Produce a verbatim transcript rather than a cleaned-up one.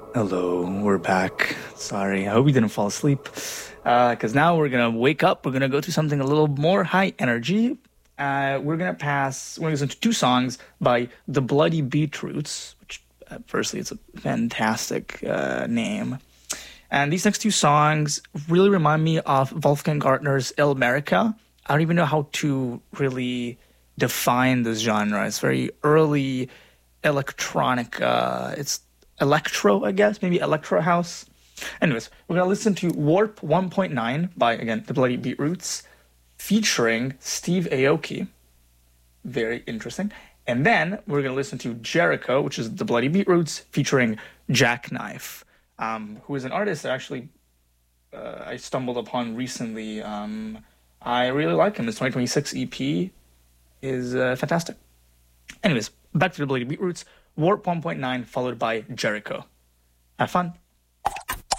Hello, we're back. Sorry, I hope you didn't fall asleep. Because now we're gonna wake up. We're gonna go to something a little more high energy. Uh, we're gonna pass. We're gonna listen to two songs by the Bloody Beetroots. Which, uh, firstly, it's a fantastic uh, name. And these next two songs really remind me of Wolfgang Gartner's Il America. I don't even know how to really define this genre. It's very early electronic. Uh, it's electro, I guess, maybe electro house. Anyways, we're going to listen to Warp one point nine by, again, the Bloody Beetroots, featuring Steve Aoki. Very interesting. And then we're going to listen to Jericho, which is the Bloody Beetroots, featuring Jackknife, um, who is an artist that actually uh, I stumbled upon recently. Um, I really like him. His twenty twenty-six E P is uh, fantastic. Anyways, back to the Bloody Beetroots, Warp one point nine, followed by Jericho. Have fun.